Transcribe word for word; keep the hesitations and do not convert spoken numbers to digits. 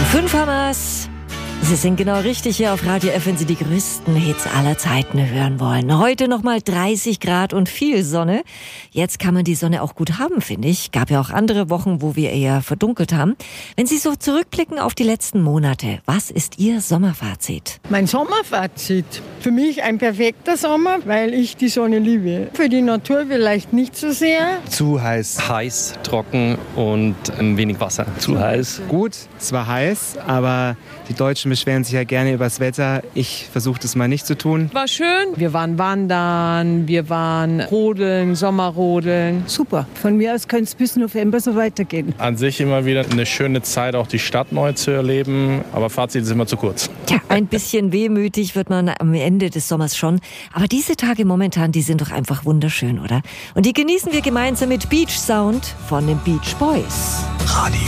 Fünf Hammers. Sie sind genau richtig hier auf Radio F, wenn Sie die größten Hits aller Zeiten hören wollen. Heute nochmal dreißig Grad und viel Sonne. Jetzt kann man die Sonne auch gut haben, finde ich. Gab ja auch andere Wochen, wo wir eher verdunkelt haben. Wenn Sie so zurückblicken auf die letzten Monate, was ist Ihr Sommerfazit? Mein Sommerfazit? Für mich ein perfekter Sommer, weil ich die Sonne liebe. Für die Natur vielleicht nicht so sehr. Zu heiß. Heiß, trocken und ein wenig Wasser. Zu heiß. Gut, es war heiß, aber die Deutschen beschweren sich ja gerne über das Wetter. Ich versuche das mal nicht zu tun. War schön. Wir waren wandern, wir waren rodeln, Sommerrodeln. Super. Von mir aus könnte es bis November so weitergehen. An sich immer wieder eine schöne Zeit, auch die Stadt neu zu erleben. Aber Fazit ist immer zu kurz. Tja, ein bisschen wehmütig wird man am Ende des Sommers schon. Aber diese Tage momentan, die sind doch einfach wunderschön, oder? Und die genießen wir gemeinsam mit Beach Sound von den Beach Boys. Radio